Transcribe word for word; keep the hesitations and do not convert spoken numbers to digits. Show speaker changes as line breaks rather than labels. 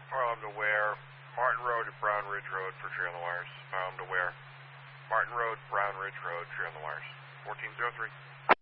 Found to where? Martin Road and Brown Ridge Road for tree on the wires. Found to where? Martin Road, Brown Ridge Road, tree on the wires. fourteen oh three.